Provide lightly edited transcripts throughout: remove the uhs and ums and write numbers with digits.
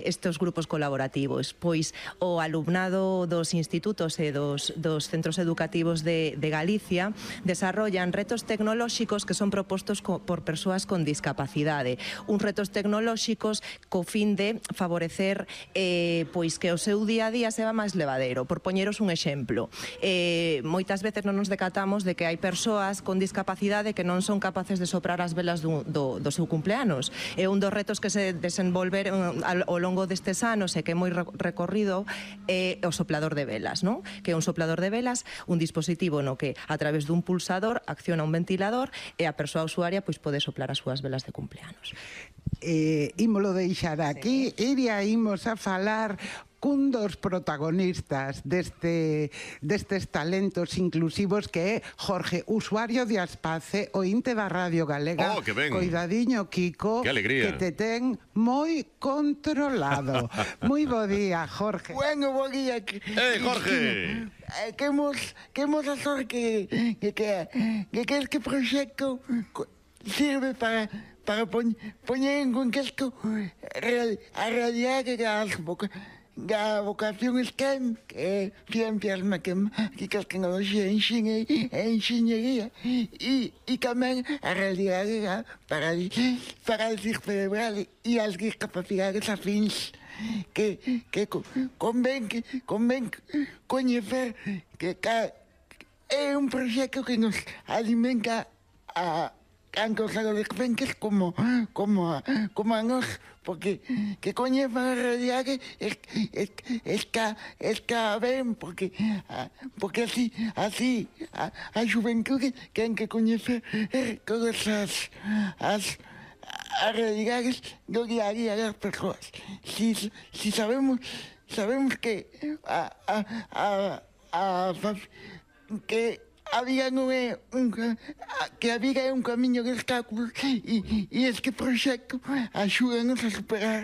estes grupos colaborativos? Pois o alumnado dos institutos e dos centros educativos de Galicia desarrollan retos tecnolóxicos que son propostos por persoas con discapacidade. Uns retos tecnolóxicos co fin de favorecer pois que o seu día a día seba máis levadeiro. Por poñeros un exemplo, moitas veces non nos decatamos de que hai persoas con discapacidade que non son capaces de soprar as velas do seu cumpleanos. É un dos retos que se desenvolveron ao longo destes anos e que é moi recorrido é o soplador de velas, non? Que é un soplador de velas, un dispositivo no que a través dun pulsador acciona un ventilador e a persoa usuaria pois pode soplar as súas velas de cumpleanos. Ímolo deixar aquí, Iria, imos a falar cun dos protagonistas destes talentos inclusivos que é Jorge, usuario de Aspace, ointe da Radio Galega. Que ben. Coidadiño, Kiko, que alegría, que te ten moi controlado. Moi bo día, Jorge. Bueno, bo día. Jorge! Que hemos a sorte que este proxecto sirve para poñer en contexto a realidade da vocación STEM, que é ciencias matemáticas, tecnoloxía e enxeñería, e tamén a realidade da parálisis cerebral e as discapacidades afins, que convén coñecer que é un proxecto que nos alimenta tanto os adolescentes como a nós, porque que coñezan a realidade está ben, porque así a xuventude ten que coñecer todas as realidades do día a día das persoas. Si sabemos que a vida non é que a vida é un camiño de obstáculos e este proxecto axúdanos a superar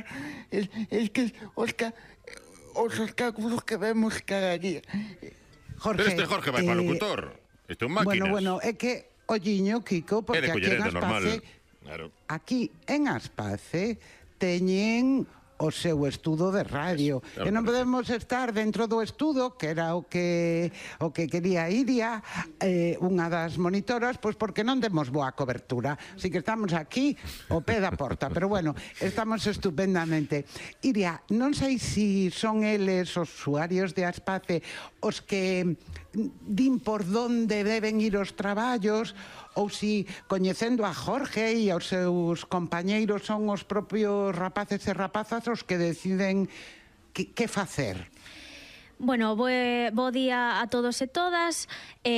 os obstáculos que vemos cada día. Pero este Jorge vai para locutor. Este é un máquinas. Bueno, é que olliño, Kiko, porque aquí en Aspace, aquí en Aspace teñen o seu estudo de radio. E non podemos estar dentro do estudo, que era o que quería Iria, unha das monitoras, pois porque non temos boa cobertura. Así que estamos aquí ao pé da porta, pero bueno, estamos estupendamente. Iria, non sei se son eles os usuarios de Aspace os que din por donde deben ir os traballos, ou si, coñecendo a Jorge e aos seus compañeiros, son os propios rapaces e rapazas os que deciden que facer. Bueno, bo día a todos e todas.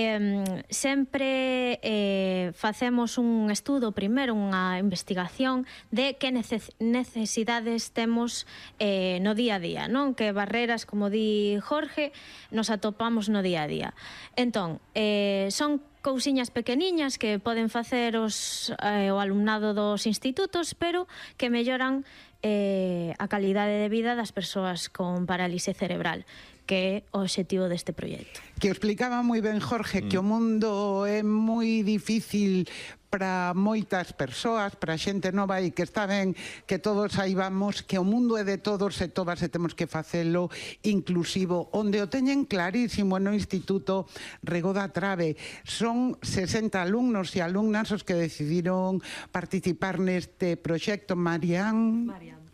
Sempre facemos un estudo, primeiro unha investigación de que necesidades temos no día a día, non? Que barreras, como di Jorge, nos atopamos no día a día. Entón, son cousiñas pequeniñas que poden facer o alumnado dos institutos, pero que melloran a calidade de vida das persoas con parálise cerebral, que é o obxectivo deste proxecto. Que explicaba moi ben Jorge que o mundo é moi difícil para moitas persoas, para xente nova, e que está ben que todos saibamos que o mundo é de todos e todas e temos que facelo inclusivo, onde o teñen clarísimo no Instituto Rego da Trave. Son 60 alumnos e alumnas os que decidiron participar neste proxecto. Marian,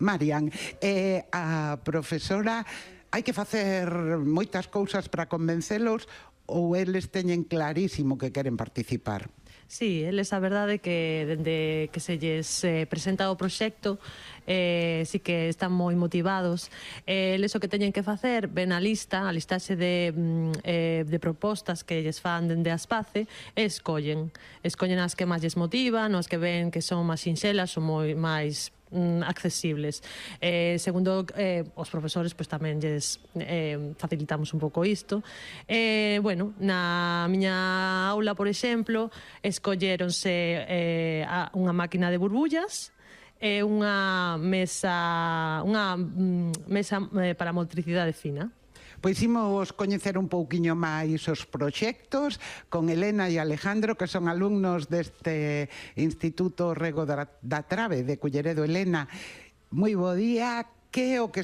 a profesora. Hai que facer moitas cousas para convencelos, ou eles teñen clarísimo que queren participar? Sí, eles a verdade que dende que se lles presenta o proxecto sí que están moi motivados. Eles o que teñen que facer, ven a listaxe de propostas que lles fan dende Aspace, e escollen as que máis lles motivan, as que ven que son máis sinxelas ou moi máis accesibles. Segundo os profesores, pois tamén lles facilitamos un pouco isto. Bueno, na miña aula, por exemplo, escolléronse unha máquina de burbullas, unha mesa para motricidade fina. Pois imos coñecer un pouquiño máis os proxectos con Elena e Alejandro, que son alumnos deste Instituto Rego da Trave de Culleredo. Elena, moi bo día. Que é o que